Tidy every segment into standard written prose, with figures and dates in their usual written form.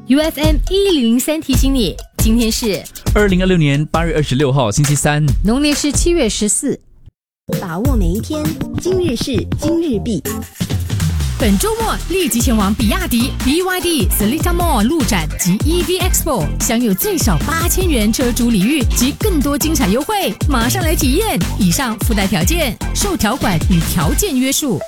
UFM 1003提醒你，今天是 2026年8月26号星期三， 农历是7月14。 把握每一天，今日事今日毕。 本周末立即前往比亚迪 BYD Seletar Mall 路展及 EV Expo， 享有最少8000元车主礼遇及更多精彩优惠，马上来体验！以上附带条件受条款与条件约束。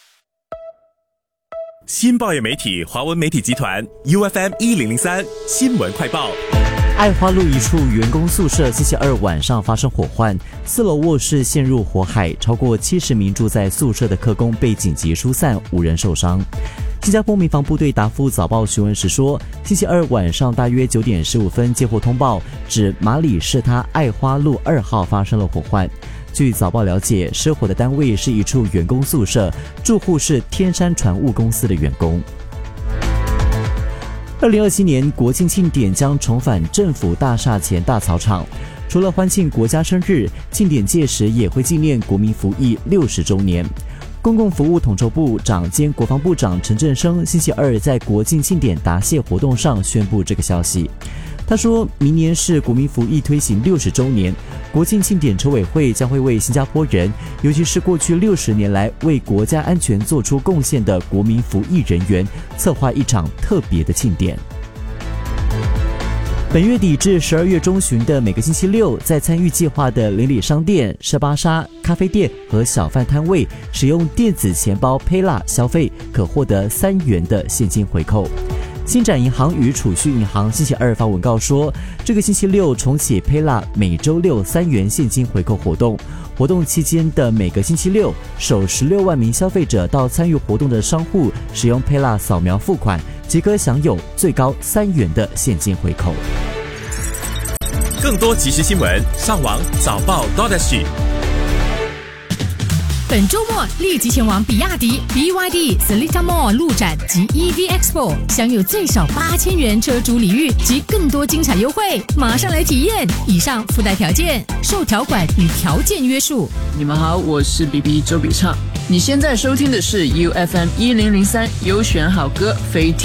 新报业媒体华文媒体集团 UFM 1003新闻快报。 爱花路一处员工宿舍星期二晚上发生火患，4楼卧室陷入火海，超过70名住在宿舍的客工被紧急疏散，无人受伤。新加坡民防部队答复早报询问时说，星期二晚上大约9点15分接获通报，指马里士他爱花路2号发生了火患。据早报了解，失火的单位是一处员工宿舍，住户是天山船务公司的员工。2027年国庆庆典将重返政府大厦前大操场，除了欢庆国家生日，庆典届时也会纪念国民服役60周年。公共服务统筹部长兼国防部长陈振声星期二在国庆庆典答谢活动上宣布这个消息。他说，明年是国民服役推行60周年，国庆庆典筹委会将会为新加坡人，尤其是过去60年来为国家安全做出贡献的国民服役人员，策划一场特别的庆典。本月底至12月中旬的每个星期六，在参与计划的邻里商店、沙巴沙、咖啡店和小贩摊位，使用电子钱包 PayLah 消费，可获得3元的现金回扣。新展银行与储蓄银行星期二发文告说，这个星期六重启 PayLah 每周六3元现金回扣活动。活动期间的每个星期六，首16万名消费者到参与活动的商户使用 PayLah 扫描付款，即可享有最高3元的现金回扣。 更多即时新闻，上网早报 .sg。 本周末立即前往比亚迪 BYD Seletar Mall 路展及 EV Expo， 享有最少8000元车主礼遇及更多精彩优惠，马上来体验！以上附带条件受条款与条件约束。 你们好，我是 BB 周笔畅，你现在收听的是 UFM 1003优选好歌非听。